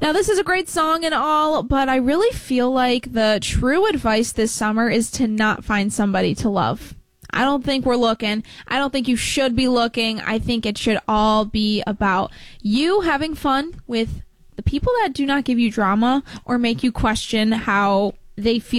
Now, this is a great song and all, but I really feel like the true advice this summer is to not find somebody to love. I don't think we're looking. I don't think you should be looking. I think it should all be about you having fun with the people that do not give you drama or make you question how they feel